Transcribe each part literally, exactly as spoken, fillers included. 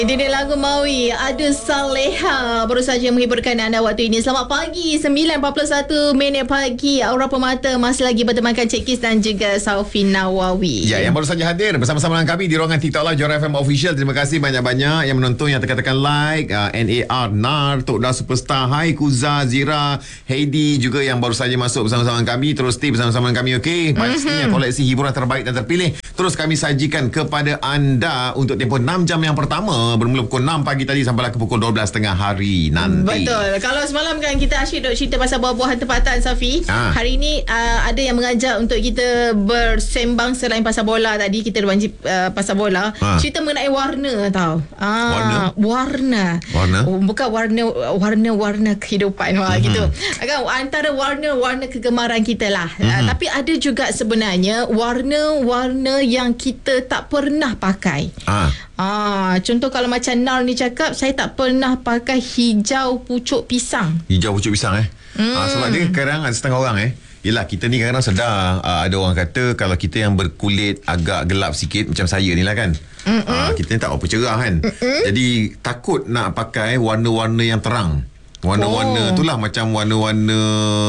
Ini dia lagu Maui Ada Saleha baru saja menghiburkan anda waktu ini. Selamat pagi, sembilan empat puluh satu minit pagi. Aura Permata masih lagi bertemankan Cik Kis dan juga Saufi Nawawi. Ya, yang baru saja hadir bersama-sama dengan kami di ruangan TikTok Live Johor F M Official. Terima kasih banyak-banyak yang menonton, yang tekan-tekan like. uh, N A R, Nar, Tok Dah Superstar, Hai Kuza, Zira, Heidi juga yang baru saja masuk bersama-sama dengan kami. Terus stay bersama-sama dengan kami, okey? Pastinya mm-hmm. koleksi hiburan terbaik dan terpilih terus kami sajikan kepada anda untuk tempoh enam jam yang pertama, bermula pukul enam pagi tadi sampailah ke pukul dua belas tengah hari nanti. Betul. Kalau semalam kan kita asyik duk cerita pasal buah-buahan tempatan, Safi. Ha. Hari ini uh, ada yang mengajak untuk kita bersembang selain pasal bola tadi. Kita dah wajib uh, pasal bola. Ha. Cerita mengenai warna tau. Ah, warna? Warna. Warna? Oh, bukan warna warna-warna kehidupan. Wah, mm-hmm. gitu. Kan antara warna-warna kegemaran kita lah. Mm-hmm. Uh, tapi ada juga sebenarnya warna-warna yang kita tak pernah pakai. Ah. Ah, contoh kalau macam Nar ni cakap, saya tak pernah pakai hijau pucuk pisang. Hijau pucuk pisang eh. Hmm. Ah, sebab dia kadang ada setengah orang eh. Yelah, kita ni kadang-kadang sedar uh, ada orang kata kalau kita yang berkulit agak gelap sikit macam saya ni lah kan. Uh, kita ni tak apa cerah kan. Mm-mm. Jadi takut nak pakai warna-warna yang terang. Warna-warna oh. tu lah macam warna-warna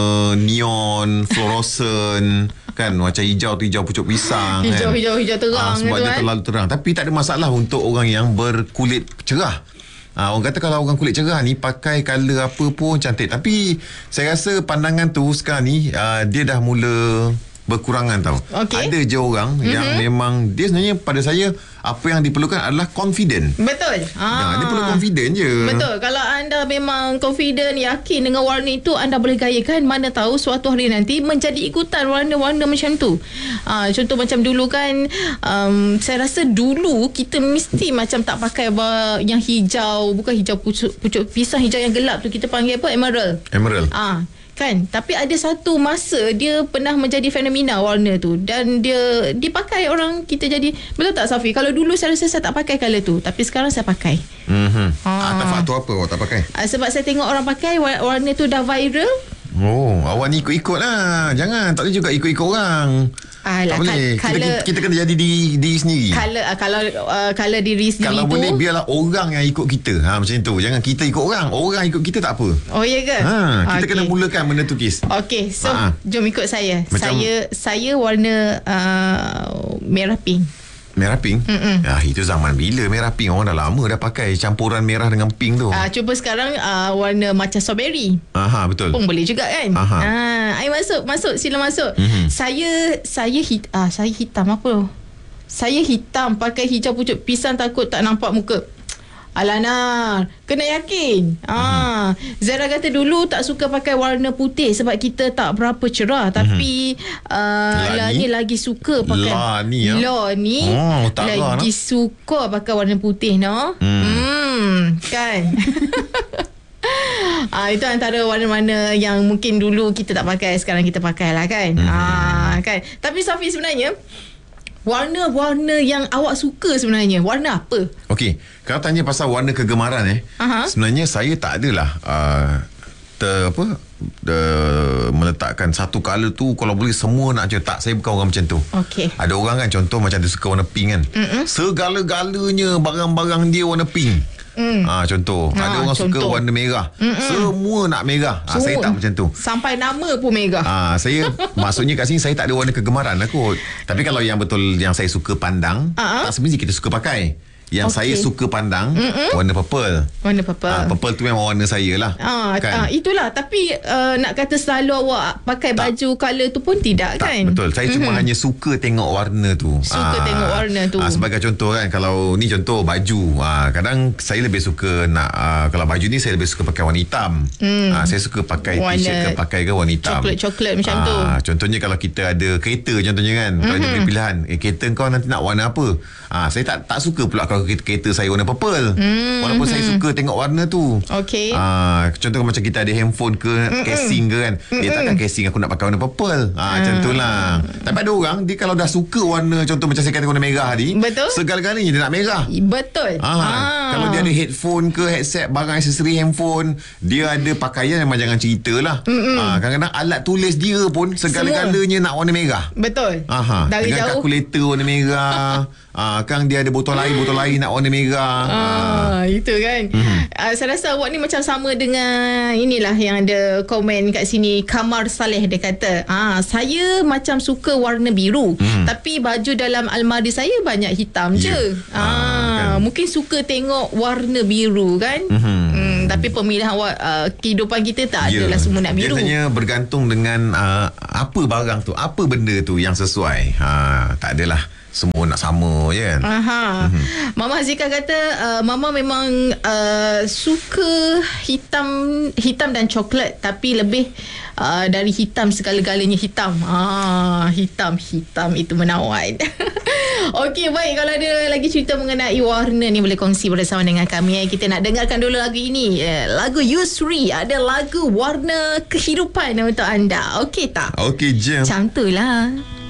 neon, fluorescent. Kan macam hijau tu hijau pucuk pisang hijau, kan. hijau hijau terang ha, sebab dia kan? terlalu terang. Tapi tak ada masalah untuk orang yang berkulit cerah. ha, Orang kata kalau orang kulit cerah ni pakai colour apa pun cantik. Tapi saya rasa pandangan tu sekarang ni uh, dia dah mula berkurangan tau. Okay. Ada je orang mm-hmm. yang memang dia sebenarnya pada saya apa yang diperlukan adalah confident. Betul. Ah. Dia perlu confident je. Betul. Kalau anda memang confident, yakin dengan warna itu, anda boleh gayakan. Mana tahu suatu hari nanti menjadi ikutan warna-warna macam tu. Ah, contoh macam dulu kan, um, saya rasa dulu kita mesti macam tak pakai yang hijau, bukan hijau pucuk, pucuk pisang, hijau yang gelap tu kita panggil apa? Emerald. Emerald. Ah. Kan, tapi ada satu masa dia pernah menjadi fenomena warna tu dan dia dipakai orang kita jadi. Betul tak Safi? Kalau dulu saya rasa saya tak pakai colour tu, tapi sekarang saya pakai. Mhm. Ah. Atas faktor apa awak tak pakai? Ah, sebab saya tengok orang pakai, warna tu dah viral. Oh, awak ni ikut-ikut lah. Jangan, tak boleh juga ikut-ikut orang. Alah, tak boleh. Kita, kita, kita kena jadi diri, diri sendiri. Color, uh, kalau uh, color diri sendiri kalau tu. Kalau boleh, biarlah orang yang ikut kita. Ha, macam tu. Jangan kita ikut orang. Orang ikut kita tak apa. Oh, ya ke? Ha, kita okay. kena mulakan benda tu, Kis. Okey, so ha. jom ikut saya. Macam, saya saya warna uh, merah pink. Merah pink? Ah, itu zaman bila merah pink? Orang dah lama dah pakai campuran merah dengan pink tu. Ah, cuba sekarang uh, warna macam strawberry. Aha, betul. Pun boleh juga kan? Aha. Ah, ai masuk, masuk, sila masuk. Mm-hmm. Saya saya hit ah saya hitam apa? Saya hitam pakai hijau pucuk pisang, takut tak nampak muka. Alana, kena yakin. Ah, mm-hmm. Zara kata dulu tak suka pakai warna putih sebab kita tak berapa cerah. Mm-hmm. Tapi uh, La ni lagi suka pakai. La ni ya. La ni oh, lagi lah. suka pakai warna putih, no? Hmm, hmm kan. Ah, itu antara warna-warna yang mungkin dulu kita tak pakai, sekarang kita pakai lah kan. Mm-hmm. Ah, kan. Tapi Safi, sebenarnya warna-warna yang awak suka sebenarnya warna apa? Okey, kalau tanya pasal warna kegemaran eh, uh-huh. sebenarnya saya tak adalah uh, ter, apa de, meletakkan satu colour tu kalau boleh semua nak macam tak. Saya bukan orang macam tu. Okey. Ada orang kan, contoh macam dia suka warna pink kan. Mm-mm. Segala-galanya barang-barang dia warna pink. Mm. Ah, contoh ha, ada orang contoh. suka warna merah. Mm-mm. Semua nak merah. Ah, saya tak macam tu. Sampai nama pun merah. Ah, saya maksudnya kat sini saya tak ada warna kegemaran lah kot. Tapi kalau yang betul yang saya suka pandang, uh-huh. tak semestinya kita suka pakai. Yang okay. saya suka pandang Mm-mm. warna purple. Warna purple. Ah, purple tu memang warna saya lah. Ah, kan? ah itulah. Tapi uh, nak kata selalu awak pakai tak. baju colour tu pun tidak tak, kan? Betul. Saya mm-hmm. cuma hanya suka tengok warna tu. Suka ah, tengok warna tu. Ah, sebagai contoh kan, kalau ni contoh baju. Ah, kadang saya lebih suka nak ah, kalau baju ni saya lebih suka pakai warna hitam. Mm. Ah, saya suka pakai warna t-shirt ke pakai ke warna hitam. Coklat-coklat macam ah, tu. Contohnya kalau kita ada kereta contohnya kan, mm-hmm. kalau ada pilihan, eh, kereta kau nanti nak warna apa? Ah, saya tak tak suka pula kalau kereta saya warna purple. Hmm, Walaupun hmm. saya suka tengok warna tu. Okey. Ah, contoh macam kita ada handphone ke, hmm, casing ke kan. Dia hmm. takkan casing aku nak pakai warna purple. Ah, hmm. macam itulah. Tapi ada orang dia kalau dah suka warna, contoh macam saya kata warna merah tadi. Betul. Segala-galanya dia nak merah. Betul. Ah, ah. Kalau Sama dia ada headphone ke, headset, barang aksesori handphone, dia ada pakaian, memang jangan cerita lah. Ha, kadang-kadang alat tulis dia pun segala-galanya nak warna merah. Betul. Aha, Dari dengan jauh. kalkulator warna merah. Ah, Kang dia ada botol air, botol air nak warna merah. Ah, itu kan. Mm-hmm. Uh, saya rasa awak ni macam sama dengan inilah yang ada komen kat sini. Kamar Saleh dia kata, ah, saya macam suka warna biru, mm. tapi baju dalam almari saya banyak hitam yeah. je. Ah, ah kan. Mungkin suka tengok warna biru kan. Mm-hmm. Mm, tapi pemilihan awak, uh, kehidupan kita tak yeah. adalah semua nak biru. Biasanya bergantung dengan uh, apa barang tu, apa benda tu yang sesuai. Ha, tak adalah semua nak sama je kan. Aha. Mm-hmm. Mama Zika kata uh, Mama memang uh, suka hitam hitam dan coklat, tapi lebih uh, dari hitam, segala-galanya hitam. Ah, hitam hitam itu menawan. Okey, baik, kalau ada lagi cerita mengenai warna ni boleh kongsi bersama dengan kami. Eh. Kita nak dengarkan dulu lagu ini. Eh, lagu Yusri, ada lagu Warna Kehidupan untuk anda. Okey tak? Okey, jom. Macam tu lah.